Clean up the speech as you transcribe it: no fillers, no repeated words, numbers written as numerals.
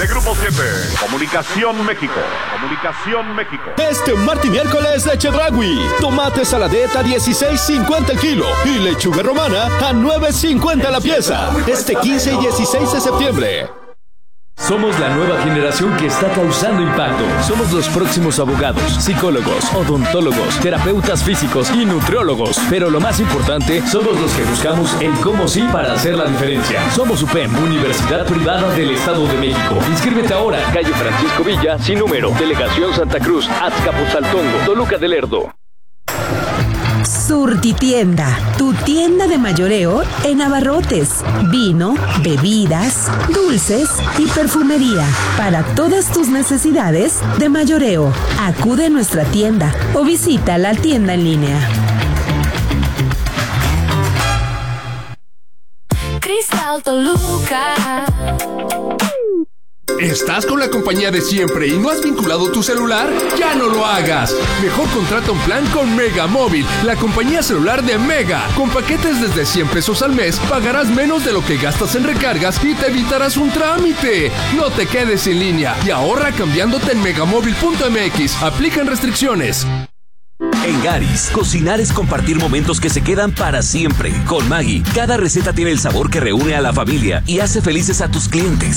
De Grupo 7, Comunicación México. Comunicación México. Este martes y miércoles de Chedraui. Tomate saladeta 16.50 el kilo y lechuga romana a 9.50 la pieza. Este 15 y 16 de septiembre. Somos la nueva generación que está causando impacto. Somos los próximos abogados, psicólogos, odontólogos, terapeutas físicos y nutriólogos. Pero lo más importante, somos los que buscamos el cómo sí para hacer la diferencia. Somos UPEM, Universidad Privada del Estado de México. Inscríbete ahora. Calle Francisco Villa, sin número. Delegación Santa Cruz, Azcapotzaltongo, Toluca del Lerdo. Surtitienda, tu tienda de mayoreo en abarrotes, vino, bebidas, dulces y perfumería. Para todas tus necesidades de mayoreo, acude a nuestra tienda o visita la tienda en línea. Cristal Toluca. ¿Estás con la compañía de siempre y no has vinculado tu celular? ¡Ya no lo hagas! Mejor contrata un plan con Mega Móvil, la compañía celular de Mega. Con paquetes desde 100 pesos al mes, pagarás menos de lo que gastas en recargas y te evitarás un trámite. No te quedes sin línea y ahorra cambiándote en megamóvil.mx. Aplican restricciones. En Garis, cocinar es compartir momentos que se quedan para siempre. Con Maggi, cada receta tiene el sabor que reúne a la familia y hace felices a tus clientes.